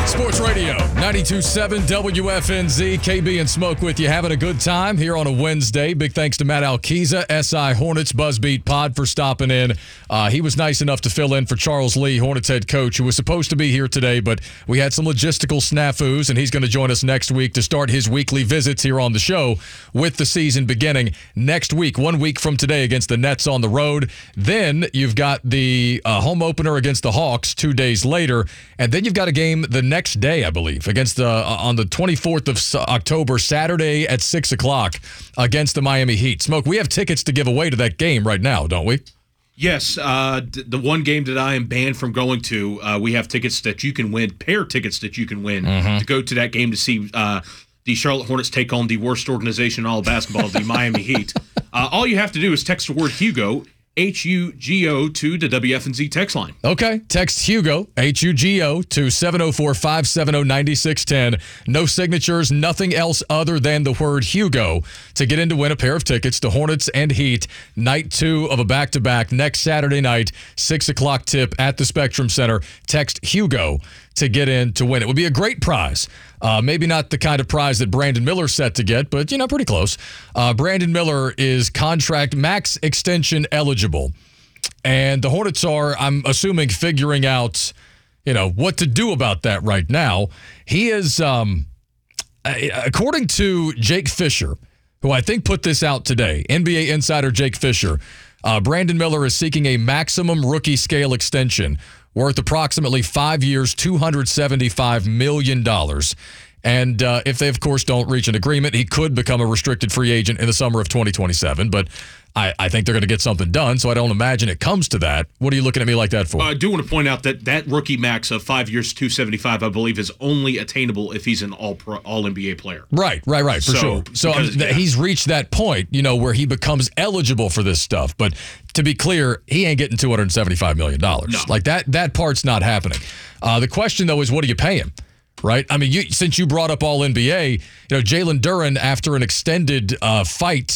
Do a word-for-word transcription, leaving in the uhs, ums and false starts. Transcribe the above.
Sports Radio, ninety-two point seven W F N Z, K B and Smoke with you, having a good time here on a Wednesday. Big thanks to Matt Alkiza, S I Hornets Buzzbeat Pod, for stopping in. Uh, he was nice enough to fill in for Charles Lee, Hornets head coach, who was supposed to be here today, but we had some logistical snafus, and he's going to join us next week to start his weekly visits here on the show with the season beginning next week, one week from today against the Nets on the road. Then you've got the uh, home opener against the Hawks two days later, and then you've got a game the next day, I believe, against the uh, on the twenty-fourth of October, Saturday at six o'clock against the Miami Heat. Smoke, we have tickets to give away to that game right now, don't we? Yes, uh, the one game that I am banned from going to, uh, we have tickets that you can win, pair tickets that you can win mm-hmm. to go to that game to see uh, the Charlotte Hornets take on the worst organization in all of basketball, the Miami Heat. Uh, all you have to do is text the word Hugo, H U G O, to the W F N Z text line. Okay. Text Hugo, H U G O, to seven oh four, five seven oh, nine six one oh. No signatures, nothing else other than the word Hugo to get in to win a pair of tickets to Hornets and Heat, night two of a back-to-back next Saturday night, six o'clock tip at the Spectrum Center. Text Hugo to get in to win. It would be a great prize. Uh, maybe not the kind of prize that Brandon Miller's set to get, but, you know, pretty close. Uh, Brandon Miller is contract max extension eligible. And the Hornets are, I'm assuming, figuring out, you know, what to do about that right now. He is, um, according to Jake Fisher, who I think put this out today, N B A insider Jake Fisher, uh, Brandon Miller is seeking a maximum rookie scale extension worth approximately five years, two hundred seventy-five million dollars. And uh, if they, of course, don't reach an agreement, he could become a restricted free agent in the summer of twenty twenty-seven. But I, I think they're going to get something done, so I don't imagine it comes to that. What are you looking at me like that for? Uh, I do want to point out that that rookie max of five years, two seventy-five, I believe, is only attainable if he's an all-pro, all-N B A player. Right, right, right, for so, sure. So because, um, th- yeah. he's reached that point, you know, where he becomes eligible for this stuff. But to be clear, he ain't getting two hundred seventy-five million dollars. No. Like, that that part's not happening. Uh, the question, though, is what do you pay him? Right? I mean, you, since you brought up all N B A, you know, Jalen Duren, after an extended uh, fight